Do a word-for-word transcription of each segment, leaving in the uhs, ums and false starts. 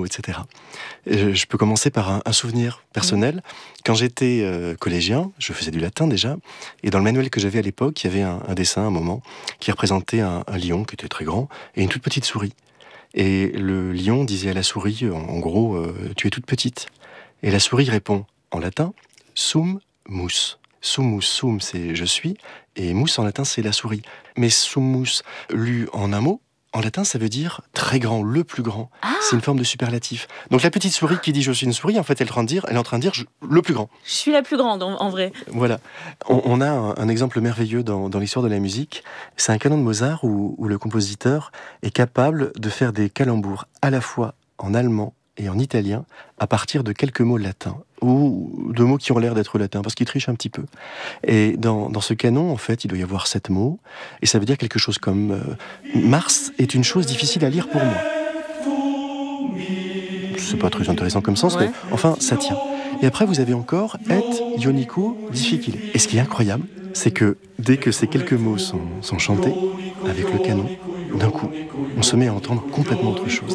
mots, et cetera. Et je peux commencer par un, un souvenir personnel. Mmh. Quand j'étais euh, collégien, je faisais du latin déjà, et dans le manuel que j'avais à l'époque, il y avait un, un dessin, un moment, qui représentait un, un lion qui était très grand, et une toute petite souris. Et le lion disait à la souris, en, en gros, euh, « tu es toute petite ». Et la souris répond en latin « sum mus ». Sumus, sum, c'est « je suis », et mus en latin, c'est la souris. Mais sumus, lu en un mot, en latin, ça veut dire très grand, le plus grand. Ah. C'est une forme de superlatif. Donc la petite souris qui dit « je suis une souris », en fait, elle est en train de dire, elle est en train de dire je, le plus grand. Je suis la plus grande, en, en vrai. Voilà. On, on a un, un exemple merveilleux dans, dans l'histoire de la musique. C'est un canon de Mozart où, où le compositeur est capable de faire des calembours à la fois en allemand et en italien à partir de quelques mots latins ou de mots qui ont l'air d'être latins parce qu'il triche un petit peu. Et dans, dans ce canon, en fait, il doit y avoir sept mots et ça veut dire quelque chose comme euh, Mars est une chose difficile à lire pour moi. C'est pas très intéressant comme sens, ouais. Mais enfin, ça tient. Et après, vous avez encore et ionico difficile. Et ce qui est incroyable, c'est que dès que ces quelques mots sont, sont chantés avec le canon, d'un coup, on se met à entendre complètement autre chose.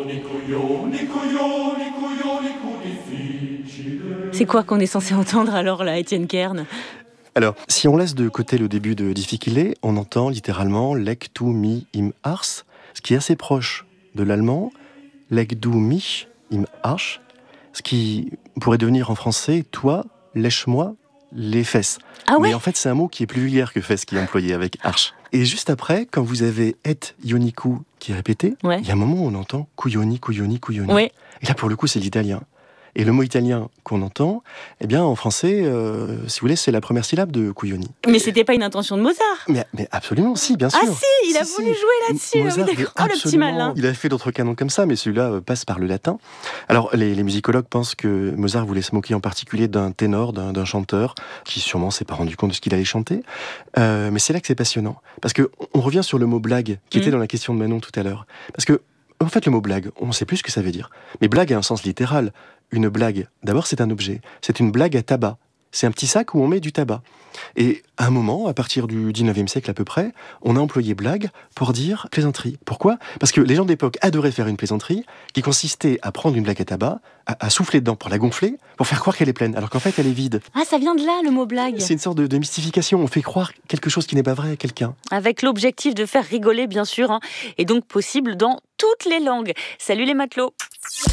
C'est quoi qu'on est censé entendre alors là, Étienne Kern ? Alors, si on laisse de côté le début de Difficile, on entend littéralement lek tu mi im ars, ce qui est assez proche de l'allemand, lek du mich im arsch, ce qui pourrait devenir en français toi, lèche-moi les fesses. Ah ouais ? Mais en fait, c'est un mot qui est plus vulgaire que fesses qui est employé avec arsch. Et juste après, quand vous avez et ioniku qui est répété, il ouais. y a un moment où on entend couilloni, couilloni, couilloni. Ouais. Et là, pour le coup, c'est l'italien. Et le mot italien qu'on entend, eh bien, en français, euh, si vous voulez, c'est la première syllabe de couilloni. Mais c'était pas une intention de Mozart. Mais, mais absolument, si, bien sûr. Ah si, il a si, voulu si. jouer là-dessus. Mozart, oui, oh, le petit malin. Il a fait d'autres canons comme ça, mais celui-là passe par le latin. Alors, les, les musicologues pensent que Mozart voulait se moquer en particulier d'un ténor, d'un, d'un chanteur, qui sûrement s'est pas rendu compte de ce qu'il allait chanter. Euh, mais c'est là que c'est passionnant. Parce que on revient sur le mot blague, qui mmh. était dans la question de Manon tout à l'heure. Parce que, en fait, le mot blague, on ne sait plus ce que ça veut dire. Mais blague a un sens littéral. Une blague, d'abord, c'est un objet. C'est une blague à tabac. C'est un petit sac où on met du tabac. Et à un moment, à partir du dix-neuvième siècle à peu près, on a employé blague pour dire plaisanterie. Pourquoi ? Parce que les gens de l'époque adoraient faire une plaisanterie qui consistait à prendre une blague à tabac, à, à souffler dedans pour la gonfler, pour faire croire qu'elle est pleine, alors qu'en fait, elle est vide. Ah, ça vient de là, le mot blague. C'est une sorte de, de mystification. On fait croire quelque chose qui n'est pas vrai à quelqu'un. Avec l'objectif de faire rigoler, bien sûr, hein, et donc possible dans toutes les langues. Salut les matelots.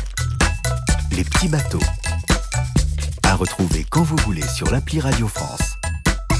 Les petits bateaux. À retrouver quand vous voulez sur l'appli Radio France.